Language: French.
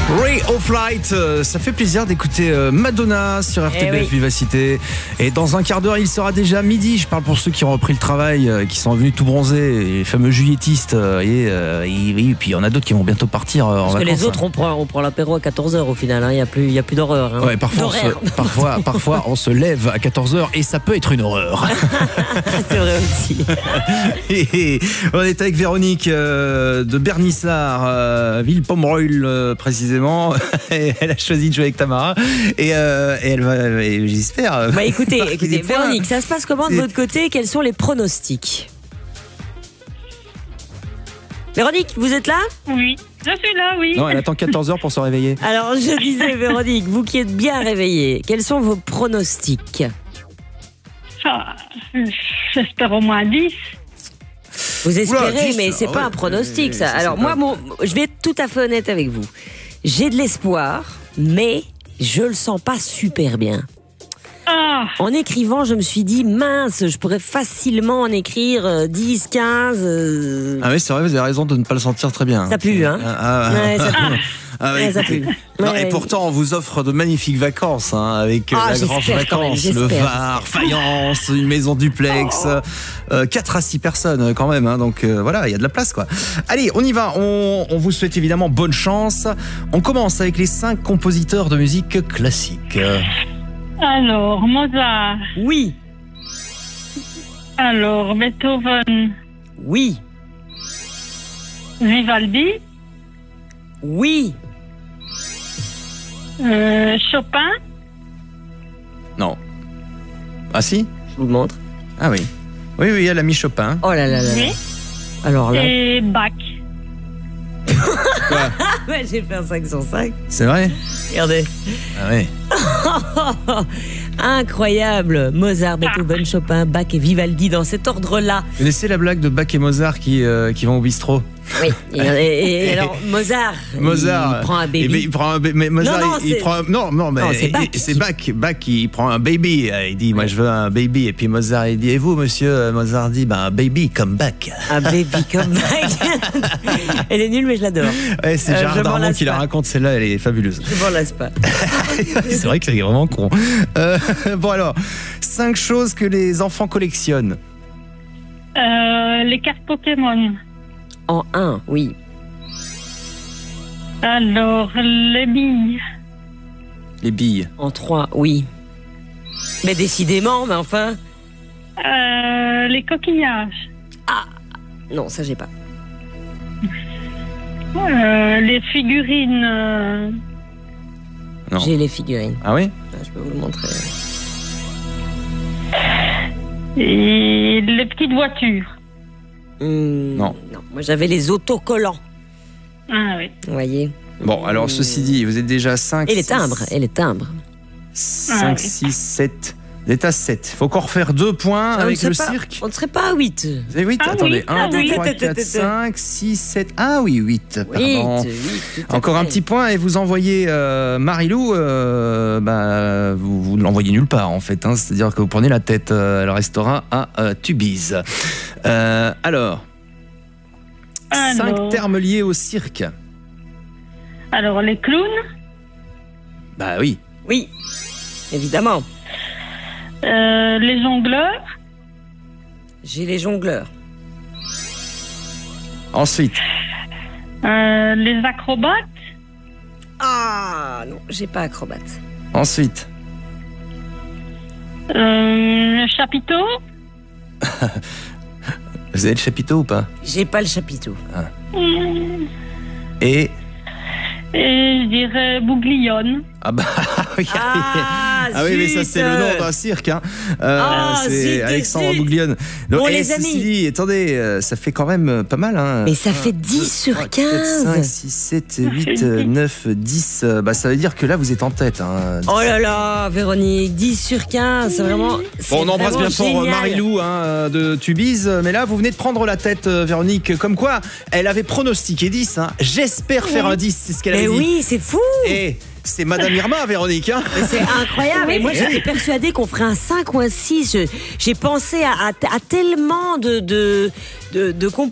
Ray of Light, ça fait plaisir d'écouter Madonna sur RTBF Vivacité. Et dans un quart d'heure, il sera déjà midi. Je parle pour ceux qui ont repris le travail, qui sont venus tout bronzés, les fameux juilletistes. Et puis il y en a d'autres qui vont bientôt partir en vacances. Parce que les autres, on prend l'apéro à 14h au final. Il n'y a plus d'horreur. Hein. Ouais, parfois, on se lève à 14h et ça peut être une horreur. C'est vrai aussi. Et on est avec Véronique de Bernissard, Villepombreuil précisément. Et elle a choisi de jouer avec Tamara et elle va, j'espère. Bah écoutez, Véronique, ça se passe comment de votre côté? Quels sont les pronostics? Véronique, vous êtes là? Oui, je suis là, oui. Non, elle attend 14h pour se réveiller. Alors je disais, Véronique, vous qui êtes bien réveillée, quels sont vos pronostics? J'espère au moins 10. Vous espérez, Oula, 10, mais c'est pas un pronostic, ça. Alors moi, je vais être tout à fait honnête avec vous. J'ai de l'espoir, mais je le sens pas super bien. En écrivant, je me suis dit, mince, je pourrais facilement en écrire 10, 15... Ah oui, c'est vrai, vous avez raison de ne pas le sentir très bien. Ça pue, hein. Ouais, ça pue. Ouais, ça pue. Non, et pourtant, on vous offre de magnifiques vacances, avec la Grange Vacances, le Var, Fayence, une maison duplex, 4 à 6 personnes quand même, hein, donc voilà, il y a de la place, quoi. Allez, on y va, on vous souhaite évidemment bonne chance. On commence avec les 5 compositeurs de musique classique. Alors, Mozart. Oui. Alors, Beethoven. Oui. Vivaldi. Oui. Chopin. Non. Ah si? Je vous montre. Ah oui. Oui, elle a mis Chopin. Oh là là là. Oui. Alors là. Et Bach. Quoi? Ouais, j'ai fait un 5 sur 5. C'est vrai? Regardez. Ah oui. Incroyable. Mozart, Beethoven, Chopin, Bach et Vivaldi dans cet ordre-là. Vous connaissez la blague de Bach et Mozart qui vont au bistrot? Oui. Et alors Mozart, il prend un baby. Il prend un mais Mozart, c'est Bach. Bach, il prend un baby. Il dit, moi je veux un baby. Et puis Mozart, il dit, et vous, monsieur? Mozart dit, un baby comme Bach. Un baby comme Bach. Elle est nulle, mais je l'adore. Ouais, c'est Gérard Darmon qui la raconte. Celle-là, elle est fabuleuse. Je m'en lasse pas. C'est vrai que c'est vraiment con. Bon alors, 5 choses que les enfants collectionnent. Les cartes Pokémon. En 1, oui. Alors, les billes. Les billes. En 3, oui. Mais décidément, mais enfin. Les coquillages. Ah, non, ça j'ai pas. Les figurines. Non. J'ai les figurines. Ah oui? Je peux vous le montrer. Et les petites voitures. Non. Moi j'avais les autocollants. Ah oui. Vous voyez. Bon, alors ceci dit, vous êtes déjà 5. Et les timbres. 5, 6, 7. Vous êtes à 7. Faut encore faire 2 points avec le cirque. On ne serait pas à 8. Vous avez 8? Attendez. 1, 2, 3, 4, 5, 6, 7. Ah oui, 8. Pardon. 8, encore un petit point et vous envoyez Marilou. Vous ne l'envoyez nulle part en fait. C'est-à-dire que vous prenez la tête. Elle restera à Tubize. Alors, 5 termes liés au cirque. Alors, les clowns. Bah oui. Oui, évidemment. Les jongleurs. J'ai les jongleurs. Ensuite. Les acrobates. Ah non, j'ai pas acrobate. Ensuite. Le chapiteau. Vous avez le chapiteau ou pas? J'ai pas le chapiteau. Et je dirais bouglione. Ah bah oui, mais ça c'est le nom d'un cirque, hein. C'est Alexandre Bouglione. Bon les amis, dit, attendez, ça fait quand même pas mal, hein. Mais ça fait 10 sur 15. 5, 6, 7, 8, 9, 10. Bah ça veut dire que là vous êtes en tête, hein. Oh là là, Véronique, 10 sur 15, c'est vraiment. Bon, on embrasse bien fort Marilou de Tubize. Mais là vous venez de prendre la tête, Véronique. Comme quoi, elle avait pronostiqué 10, hein. J'espère faire un 10, c'est ce qu'elle avait dit. Mais oui, c'est fou. Et c'est Madame Irma, Véronique, hein. C'est incroyable. Et moi, j'étais persuadée qu'on ferait un 5 ou un 6. J'ai pensé à tellement de